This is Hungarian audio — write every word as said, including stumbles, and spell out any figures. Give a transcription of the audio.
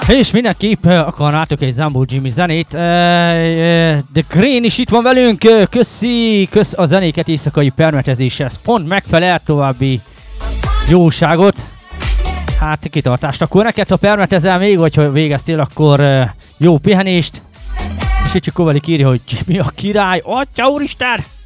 És mindenképp akarnátok egy Zambó Jimmy zenét. The Green is itt van velünk. Köszi, kösz a zenéket éjszakai permetezéshez. Pont megfelel, további jóságot. Hát kitartást akkor neked, ha permetezel még, vagy ha végeztél, akkor jó pihenést. És itt csak Kovalik írja, hogy Jimmy a király. Atya úristen!